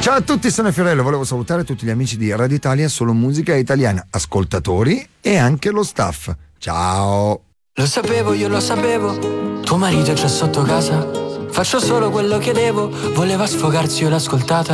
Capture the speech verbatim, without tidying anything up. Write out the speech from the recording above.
Ciao a tutti, sono Fiorello, volevo salutare tutti gli amici di Radio Italia, solo musica italiana, ascoltatori e anche lo staff. Ciao! Lo sapevo, io lo sapevo, tuo marito c'è sotto casa, faccio solo quello che devo, voleva sfogarsi, io l'ho ascoltata.